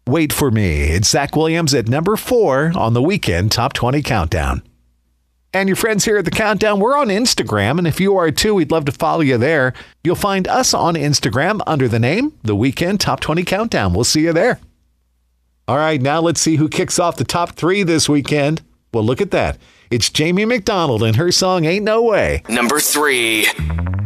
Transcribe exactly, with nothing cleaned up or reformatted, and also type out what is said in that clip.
Wait for Me. It's Zach Williams at number four on the Weekend Top twenty Countdown. And your friends here at the Countdown, we're on Instagram, and if you are too, we'd love to follow you there. You'll find us on Instagram under the name The Weekend Top twenty Countdown. We'll see you there. All right, now let's see who kicks off the top three this weekend. Well, look at that. It's Jamie McDonald and her song Ain't No Way. Number three.